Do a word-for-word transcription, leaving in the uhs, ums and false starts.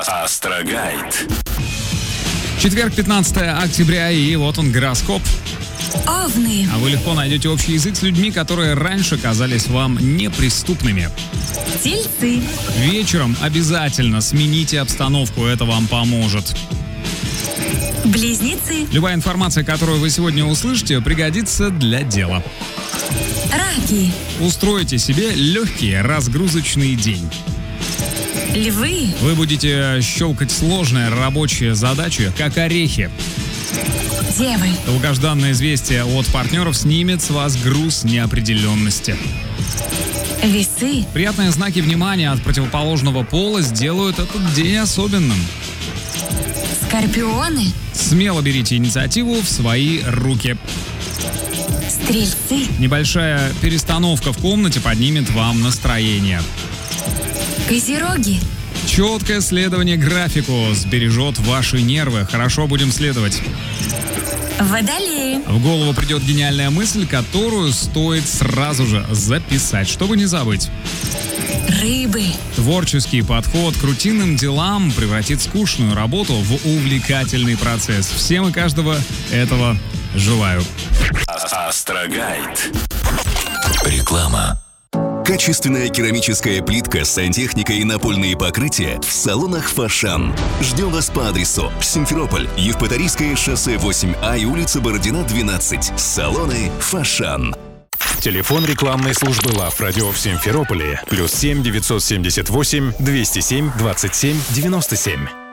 Астрогайд. Четверг, пятнадцатое октября, и вот он, гороскоп. Овны. А вы легко найдете общий язык с людьми, которые раньше казались вам неприступными. Тельцы. Вечером обязательно смените обстановку, это вам поможет. Близнецы. Любая информация, которую вы сегодня услышите, пригодится для дела. Раки. Устройте себе легкий разгрузочный день. Львы. Вы будете щелкать сложные рабочие задачи, как орехи. Девы. Долгожданное известие от партнеров снимет с вас груз неопределенности. Весы. Приятные знаки внимания от противоположного пола сделают этот день особенным. Скорпионы. Смело берите инициативу в свои руки. Стрельцы. Небольшая перестановка в комнате поднимет вам настроение. Козероги. Четкое следование графику сбережет ваши нервы. Хорошо, будем следовать. Водолеи. В голову придет гениальная мысль, которую стоит сразу же записать, чтобы не забыть. Рыбы. Творческий подход к рутинным делам превратит скучную работу в увлекательный процесс. Всем и каждого этого желаю. Астрогайд. Реклама. Качественная керамическая плитка, сантехника и напольные покрытия в салонах «Фошан». Ждем вас по адресу Симферополь, Евпаторийское шоссе восемь А и улица Бородина, двенадцать. Салоны «Фошан». Телефон рекламной службы Лав Радио в Симферополе. Плюс семь девятьсот семьдесят восемь двести семь двадцать семь девяносто семь.